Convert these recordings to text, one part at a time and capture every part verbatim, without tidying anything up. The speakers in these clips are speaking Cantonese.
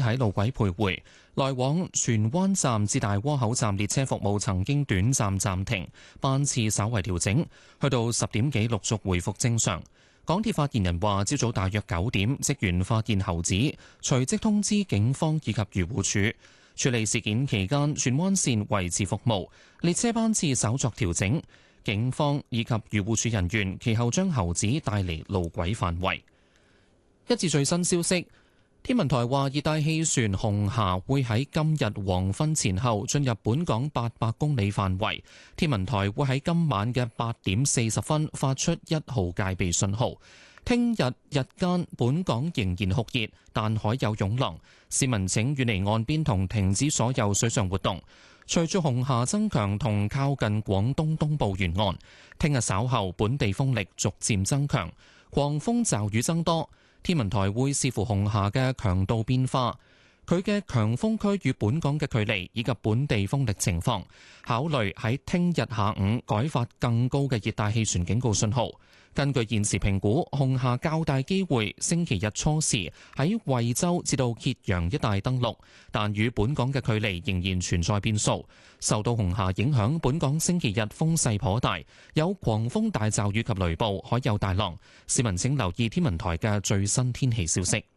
喺路軌徘徊，來往荃灣站至大窩口站列車服務曾經短暫暫停，班次稍為調整，去到十點幾陸續回復正常。港鐵發言人話：朝早大約九點，職員發現猴子，隨即通知警方以及漁護署處理事件期間，荃灣線維持服務，列車班次稍作調整。警方以及漁護署人員其後將猴子帶離路軌範圍。一至最新消息，天文台話熱帶氣旋紅霞會喺今日黃昏前後進入本港八百公里範圍。天文台會喺今晚嘅八點四十分發出一號戒備信號。聽日日間本港仍然酷熱，但海有湧浪，市民請遠離岸邊同停止所有水上活動。隨住紅霞增強同靠近廣東東部沿岸，聽日稍後本地風力逐漸增強，狂風驟雨增多。天文台會視乎紅霞嘅強度變化，佢嘅強風區與本港嘅距離以及本地風力情況，考慮喺聽日下午改發更高嘅熱帶氣旋警告信號。根據現時評估，紅霞較大機會星期日初時喺惠州至到揭陽一帶登陸，但與本港嘅距離仍然存在變數。受到紅霞影響，本港星期日風勢頗大，有狂風大驟雨及雷暴，海有大浪。市民請留意天文台嘅最新天氣消息。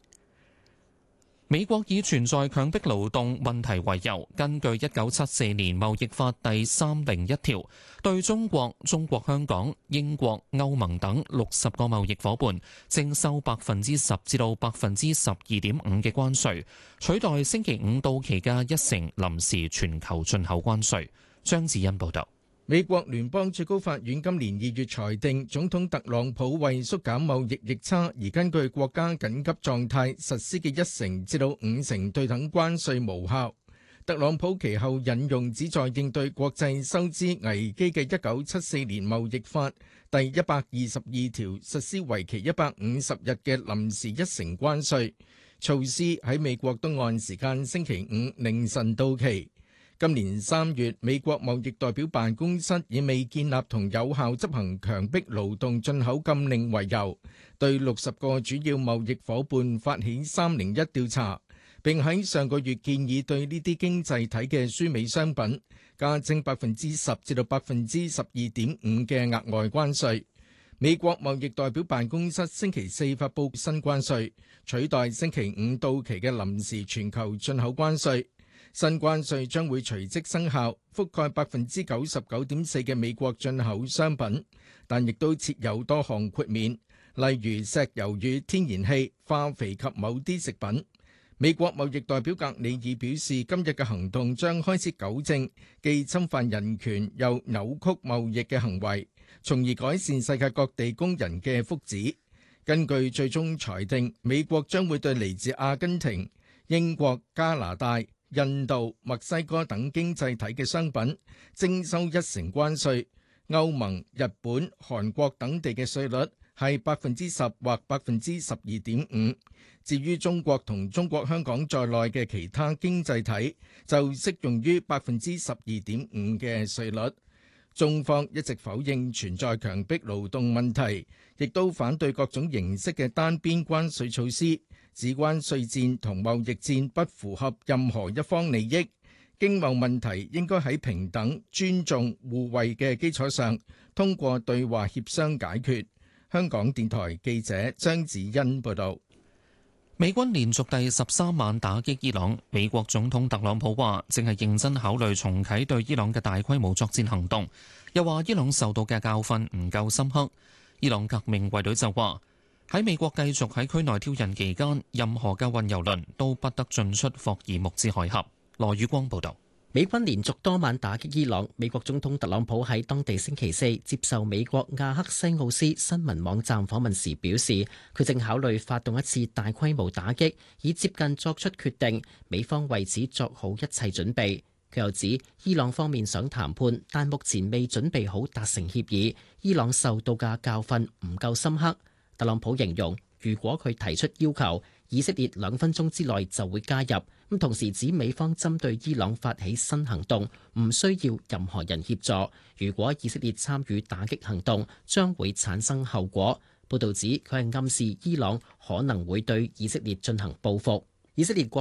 美國以存在強迫勞動問題為由，根據一九七四年貿易法第三零一條，對中國、中國香港、英國、歐盟等六十個貿易夥伴徵收百分之十至到百分之十二點五嘅關稅，取代星期五到期嘅一成臨時全球進口關稅。張子欣報導。 美國聯邦最高法院今年二月裁定，總統特朗普為縮減貿易逆差而根據國家緊急狀態實施嘅一成至到五成對等關稅無效。特朗普其後引用旨在應對國際收支危機嘅一九七四年貿易法第一百二十二條，實施為期一百五十日嘅臨時一成關稅措施，喺美國東岸時間星期五凌晨到期。今年三月，美國貿易代表辦公室以未建立同有效執行強迫勞動進口禁令為由，對六十個主要貿易夥伴發起三零一調查，並喺上個月建議對呢啲經濟體嘅輸美商品加徵百分之十至到百分之十二點五嘅額外關稅。美國貿易代表辦公室星期四發布新關稅，取代星期五到期嘅臨時全球進口關稅。新關稅將會隨即生效，覆蓋百分之九十九點四嘅美國進口商品，但亦都設有多項豁免，例如石油與天然氣、化肥及某啲食品。美國貿易代表格里爾表示，今日嘅行動將開始糾正既侵犯人權又扭曲貿易嘅行為，從而改善世界各地工人嘅福祉。根據最終裁定，美國將會對嚟自阿根廷、英國、加拿大、印度、墨西哥等經濟體嘅商品徵收一成關稅，歐盟、日本、韓國等地嘅稅率係百分之十或百分之十二點五。至於中國同中國香港在內嘅其他經濟體，就適用於百分之十二點五嘅稅率。中方一直否認存在強迫勞動問題，亦都反對各種形式嘅單邊關稅措施。指關稅戰同貿易戰不符合任何一方利益，經貿問題應該喺平等、尊重、互惠嘅基礎上，通過對話協商解決。香港電台記者張子欣報導。 美軍連續第十三晚打擊伊朗，美國總統特朗普話正係認真考慮重啟對伊朗嘅大規模作戰行動，又話伊朗受到嘅教訓唔夠深刻。伊朗革命衛隊就話，喺美國繼續喺區內挑釁期間，任何嘅運油輪都不得進出霍爾木茲海峽。羅宇光報道。 美軍連續多晚打擊伊朗，美國總統特朗普喺當地星期四接受美國亞克西奧斯新聞網站訪問時表示，佢正考慮發動一次大規模打擊，以接近作出決定。美方為此作好一切準備。佢又指，伊朗方面想談判，但目前未準備好達成協議。伊朗受到嘅教訓唔夠深刻。特朗普形容，如果佢提出要求，以色列兩分鐘之內就會加入。咁同時指美方針對伊朗發起新行動，唔需要任何人協助。如果以色列參與打擊行動，將會產生後果。報導指佢係暗示伊朗可能會對以色列進行報復。以色列國